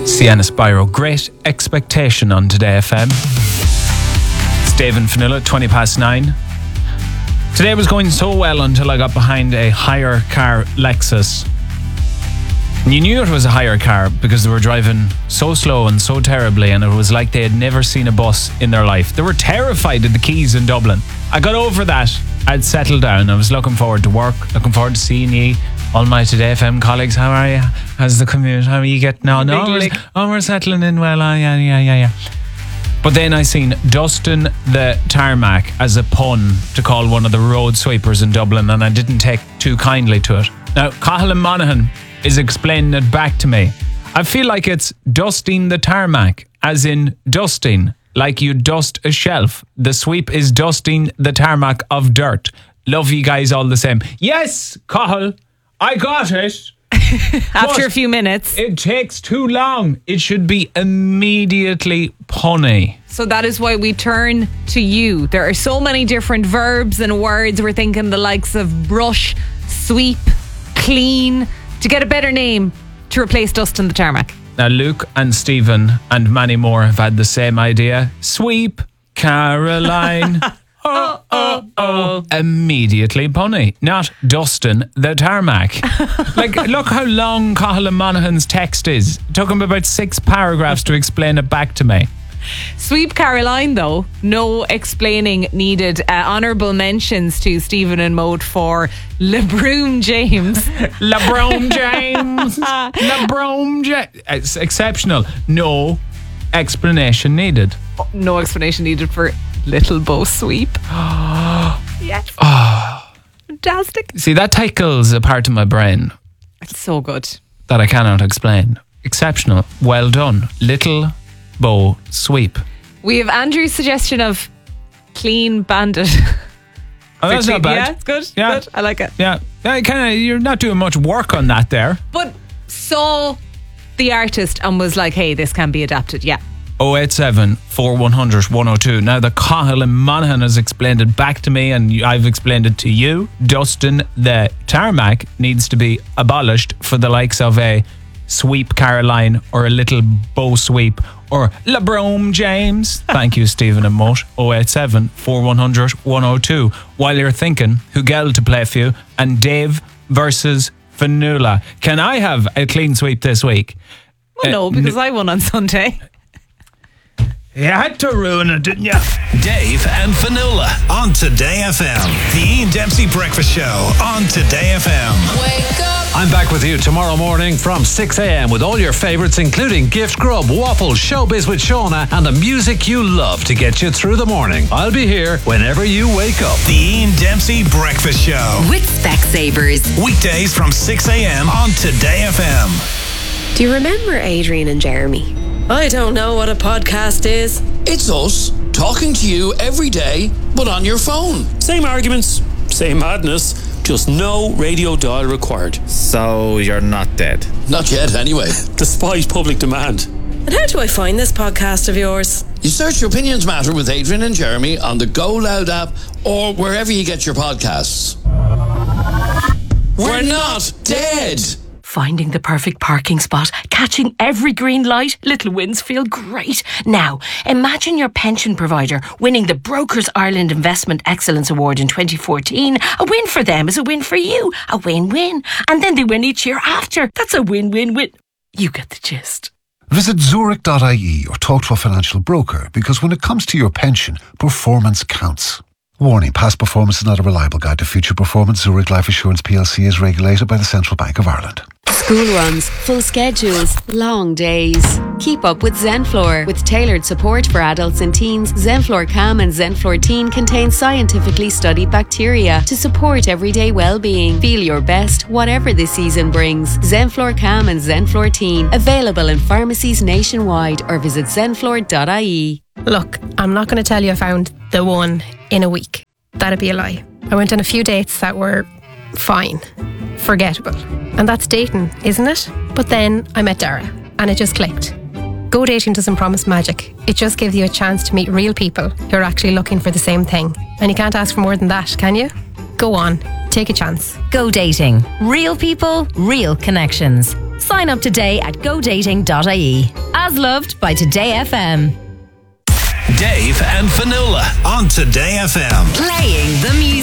Sienna Spyro, Great Expectation on Today FM. It's Dave and Fionnuala, 9:20. Today was going so well until I got behind a hire car Lexus. And you knew it was a hire car because they were driving so slow and so terribly, and it was like they had never seen a bus in their life. They were terrified of the Keys in Dublin. I got over that. I'd settled down. I was looking forward to work, looking forward to seeing you, all my Today FM colleagues. How are you? How's the commute? How are you getting on? We're settling in well. Yeah. But then I seen Dustin the Tarmac as a pun to call one of the road sweepers in Dublin, and I didn't take too kindly to it. Now, Cathal Monaghan is explaining it back to me. I feel like it's dusting the tarmac, as in dusting, like you dust a shelf. The sweep is dusting the tarmac of dirt. Love you guys all the same. Yes, Cathal, I got it. After a few minutes. It takes too long. It should be immediately punny. So that is why we turn to you. There are so many different verbs and words. We're thinking the likes of brush, sweep, clean, to get a better name to replace dust in the tarmac. Now, Luke and Stephen and many more have had the same idea. Sweep, Caroline. Oh. Immediately punny. Not Dustin the Tarmac. Like, look how long Cathal Monaghan's text is. It took him about 6 paragraphs to explain it back to me. Sweep Caroline, though, no explaining needed. Honourable mentions to Stephen and Maud for LeBron James. LeBron James. LeBron James. It's exceptional. No explanation needed. No explanation needed for Little Bo Sweep. Yes. Fantastic. See, that tickles a part of my brain. It's so good. That I cannot explain. Exceptional. Well done. Little Bo Sweep. We have Andrew's suggestion of Clean Bandit. Oh, that's not bad. Yeah, it's good. Yeah. Good. I like it. Yeah. You're not doing much work on that there. But saw the artist and was like, hey, this can be adapted. Yeah. 087 4100 102. Now that Cathal Monaghan has explained it back to me and I've explained it to you, Dustin the Tarmac needs to be abolished for the likes of a Sweep Caroline or a Little Bo Sweep or LeBron James. Thank you, Stephen and Mott. 087 4100 102. While you're thinking who gel to play for you and Dave versus Fionnuala. Can I have a clean sweep this week? Well, no, because I won on Sunday. You had to ruin it, didn't you? Dave and Fionnuala on Today FM. The Ian Dempsey Breakfast Show on Today FM. Wake up. I'm back with you tomorrow morning from 6 a.m. with all your favourites, including Gift Grub, Waffle, Showbiz with Shauna, and the music you love to get you through the morning. I'll be here whenever you wake up. The Ian Dempsey Breakfast Show. With Specsavers. Weekdays from 6 a.m. on Today FM. Do you remember Adrian and Jeremy? I don't know what a podcast is. It's us talking to you every day, but on your phone. Same arguments, same madness, just no radio dial required. So you're not dead? Not yet, anyway. Despite public demand. And how do I find this podcast of yours? You search Opinions Matter with Adrian and Jeremy on the Go Loud app or wherever you get your podcasts. We're not dead! Finding the perfect parking spot, catching every green light, little wins feel great. Now, imagine your pension provider winning the Brokers Ireland Investment Excellence Award in 2014. A win for them is a win for you. A win-win. And then they win each year after. That's a win-win-win. You get the gist. Visit Zurich.ie or talk to a financial broker because when it comes to your pension, performance counts. Warning, past performance is not a reliable guide to future performance. Zurich Life Assurance plc is regulated by the Central Bank of Ireland. School runs, full schedules, long days. Keep up with Zenflor. With tailored support for adults and teens, Zenflor Calm and Zenflor Teen contain scientifically studied bacteria to support everyday well-being. Feel your best, whatever the season brings. Zenflor Calm and Zenflor Teen. Available in pharmacies nationwide or visit zenflor.ie. Look, I'm not going to tell you I found the one in a week. That'd be a lie. I went on a few dates that were fine, forgettable. And that's dating, isn't it? But then I met Dara and it just clicked. Go dating doesn't promise magic. It just gives you a chance to meet real people who are actually looking for the same thing. And you can't ask for more than that, can you? Go on, take a chance. Go dating. Real people, real connections. Sign up today at godating.ie. As loved by Today FM. Dave and Fionnuala on Today FM. Playing the music.